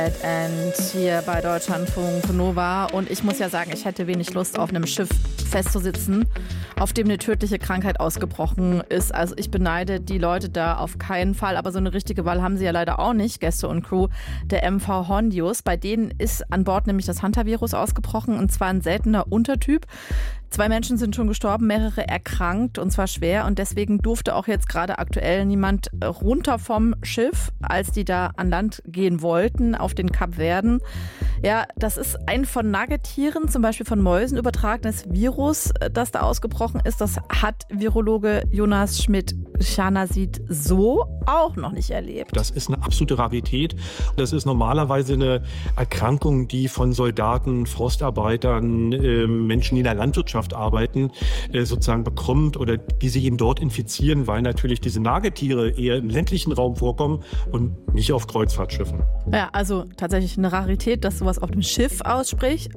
And hier bei Deutschlandfunk Nova. Und ich muss ja sagen, ich hätte wenig Lust, auf einem Schiff festzusitzen, auf dem eine tödliche Krankheit ausgebrochen ist. Also ich beneide die Leute da auf keinen Fall. Aber so eine richtige Wahl haben sie ja leider auch nicht, Gäste und Crew der MV Hondius. Bei denen ist an Bord nämlich das Hunter-Virus ausgebrochen, und zwar ein seltener Untertyp. 2 Menschen sind schon gestorben, mehrere erkrankt, und zwar schwer. Und deswegen durfte auch jetzt gerade aktuell niemand runter vom Schiff, als die da an Land gehen wollten, auf den Kapverden. Ja, das ist ein von Nagetieren, zum Beispiel von Mäusen, übertragenes Virus, das da ausgebrochen ist. Das hat Virologe Jonas Schmidt-Scharnazit so auch noch nicht erlebt. Das ist eine absolute Rarität. Das ist normalerweise eine Erkrankung, die von Soldaten, Forstarbeitern, Menschen, die in der Landwirtschaft arbeiten, sozusagen bekommt, oder die sich eben dort infizieren, weil natürlich diese Nagetiere eher im ländlichen Raum vorkommen und nicht auf Kreuzfahrtschiffen. Ja, also tatsächlich eine Rarität, dass sowas auf dem Schiff ausbricht.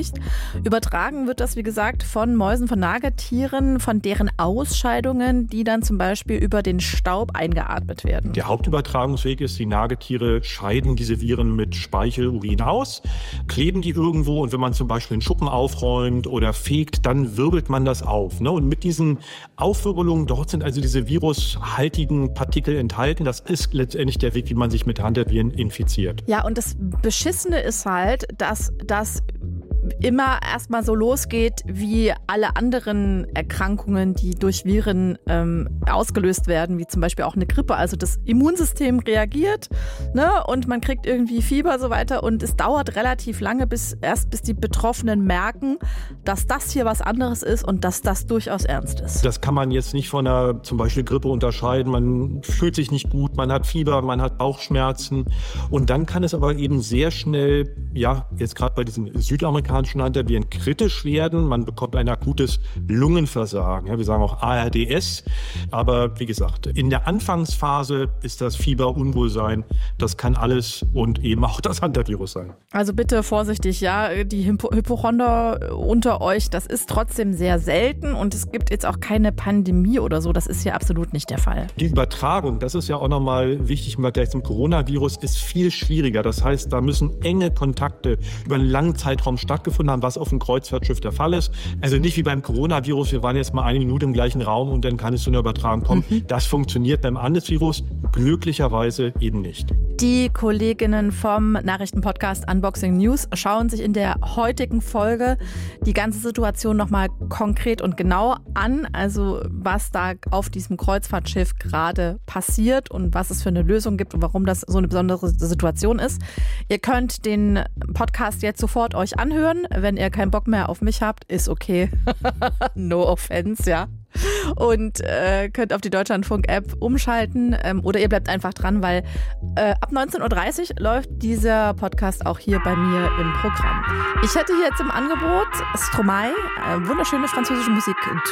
Übertragen wird das, wie gesagt, von Mäusen, von Nagetieren, von deren Ausscheidungen, die dann zum Beispiel über den Staub eingeatmet werden. Der Hauptübertragungsweg ist, die Nagetiere scheiden diese Viren mit Speichel, Urin aus, kleben die irgendwo, und wenn man zum Beispiel einen Schuppen aufräumt oder fegt, dann wirbelt man das auf. Ne? Und mit diesen Aufwirbelungen, dort sind also diese virushaltigen Partikel enthalten. Das ist letztendlich der Weg, wie man sich mit Hunter-Viren infiziert. Ja, und das Beschissene ist halt, dass das immer erstmal so losgeht wie alle anderen Erkrankungen, die durch Viren ausgelöst werden, wie zum Beispiel auch eine Grippe. Also das Immunsystem reagiert, ne, und man kriegt irgendwie Fieber so weiter, und es dauert relativ lange, bis die Betroffenen merken, dass das hier was anderes ist und dass das durchaus ernst ist. Das kann man jetzt nicht von einer zum Beispiel Grippe unterscheiden. Man fühlt sich nicht gut, man hat Fieber, man hat Bauchschmerzen, und dann kann es aber eben sehr schnell, ja, jetzt gerade bei diesen südamerikanischen Hunter-Viren kritisch werden. Man bekommt ein akutes Lungenversagen. Ja, wir sagen auch ARDS. Aber wie gesagt, in der Anfangsphase ist das Fieber, Unwohlsein. Das kann alles und eben auch das Hunter-Virus sein. Also bitte vorsichtig, ja. Die Hypochonder unter euch, das ist trotzdem sehr selten, und es gibt jetzt auch keine Pandemie oder so. Das ist hier absolut nicht der Fall. Die Übertragung, das ist ja auch nochmal wichtig im Vergleich zum Coronavirus, ist viel schwieriger. Das heißt, da müssen enge Kontakte über einen langen Zeitraum stattgefunden haben, was auf dem Kreuzfahrtschiff der Fall ist. Also nicht wie beim Coronavirus, wir waren jetzt mal eine Minute im gleichen Raum und dann kann es zu einer Übertragung kommen. Das funktioniert beim Andes-Virus glücklicherweise eben nicht. Die Kolleginnen vom Nachrichtenpodcast Unboxing News schauen sich in der heutigen Folge die ganze Situation nochmal konkret und genau an. Also was da auf diesem Kreuzfahrtschiff gerade passiert und was es für eine Lösung gibt und warum das so eine besondere Situation ist. Ihr könnt den Podcast jetzt sofort euch anhören. Wenn ihr keinen Bock mehr auf mich habt, ist okay. No offense, ja. Und könnt auf die Deutschlandfunk-App umschalten, oder ihr bleibt einfach dran, weil ab 19.30 Uhr läuft dieser Podcast auch hier bei mir im Programm. Ich hätte hier jetzt im Angebot Stromae, wunderschöne französische Musik,